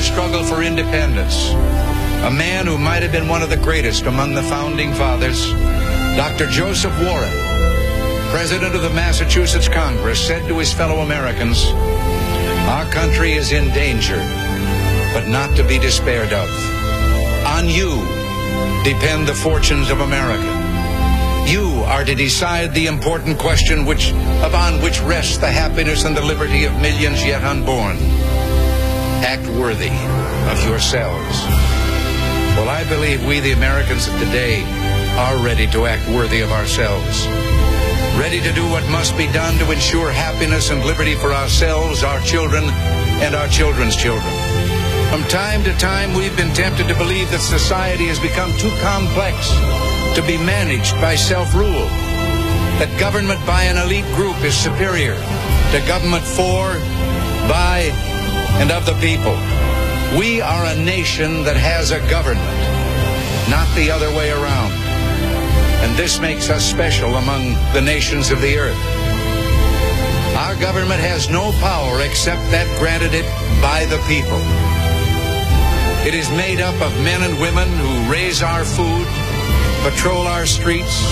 struggle for independence, a man who might have been one of the greatest among the founding fathers, Dr. Joseph Warren, president of the Massachusetts Congress, said to his fellow Americans, "Our country is in danger, but not to be despaired of. On you depend the fortunes of America. You are to decide the important question upon which rests the happiness and the liberty of millions yet unborn. Act worthy of yourselves." Well, I believe we, the Americans of today, are ready to act worthy of ourselves, ready to do what must be done to ensure happiness and liberty for ourselves, our children, and our children's children. From time to time, we've been tempted to believe that society has become too complex to be managed by self-rule, that government by an elite group is superior to government for, by, and of the people. We are a nation that has a government, not the other way around. And this makes us special among the nations of the earth. Our government has no power except that granted it by the people. It is made up of men and women who raise our food, patrol our streets,